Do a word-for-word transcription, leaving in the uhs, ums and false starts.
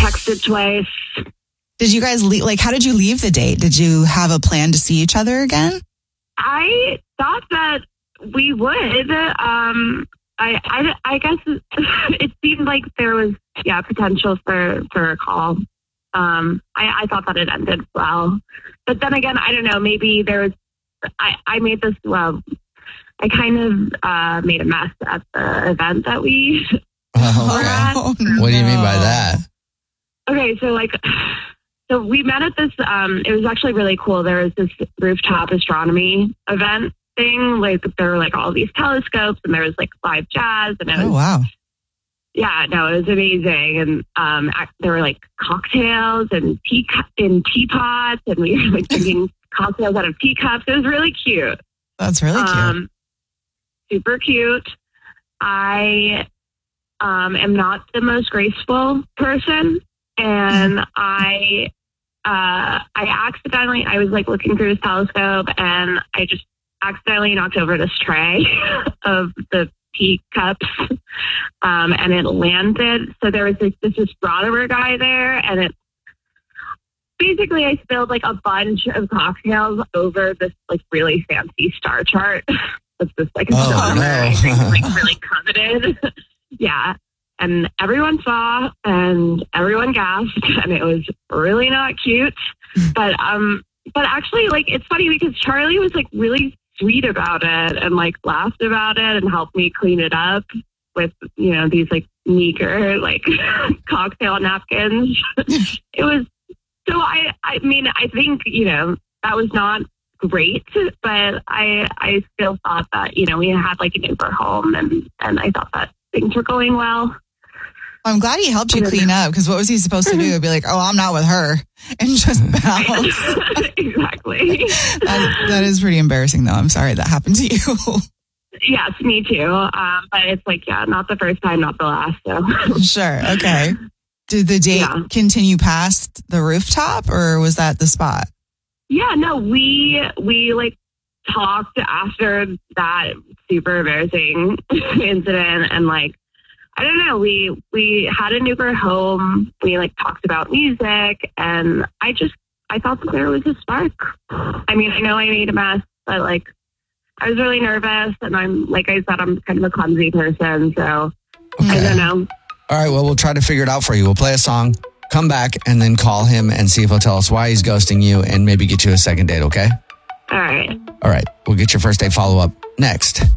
texted twice. Did you guys leave? Like, how did you leave the date? Did you have a plan to see each other again? I thought that we would. Um, I, I, I guess it seemed like there was, yeah, potential for, for a call. Um, I, I thought that it ended well. But then again, I don't know, maybe there was, I, I made this, well, I kind of uh, made a mess at the event that we Oh, were okay. at. Oh, no. What do you mean by that? Okay, so like, so we met at this, um, it was actually really cool. There was this rooftop astronomy event thing. Like, there were like all these telescopes and there was like live jazz. And it was, Oh, wow. yeah, no, it was amazing. And um, ac- there were like cocktails and tea in teapots, and we were like drinking cocktails out of teacups. It was really cute. That's really cute. Um, super cute. I um, am not the most graceful person, and I uh, I accidentally I was like looking through his telescope, and I just accidentally knocked over this tray of the teacups, um, and it landed. So there was this this astronomer guy there, and it basically I spilled like a bunch of cocktails over this like really fancy star chart. That's this like Oh, astronomer no. I think like really coveted. Yeah. And everyone saw and everyone gasped, and it was really not cute. But um but actually, like, it's funny because Charlie was like really sweet about it and like laughed about it and helped me clean it up with, you know, these like meager like cocktail napkins. It was so I I mean I think, you know, that was not great, but I I still thought that, you know, we had like an Uber home, and and I thought that things were going well. I'm glad he helped you clean up, because what was he supposed to do? Be like, oh, I'm not with her, and just bounce. Exactly. That, that is pretty embarrassing, though. I'm sorry that happened to you. Yes, me too. Um, but it's like, yeah, not the first time, not the last. So Sure. Okay. Did the date Yeah. continue past the rooftop, or was that the spot? yeah, no, we we like talked after that super embarrassing incident, and like, I don't know, we we had an Uber home. We like talked about music, and I just I thought that there was a spark. I mean, I know I made a mess, but like, I was really nervous, and I'm like I said, I'm kind of a clumsy person, so I don't know. All right, well, we'll try to figure it out for you. We'll play a song, come back, and then call him and see if he'll tell us why he's ghosting you and maybe get you a second date, okay? All right. All right, we'll get your first date follow-up next.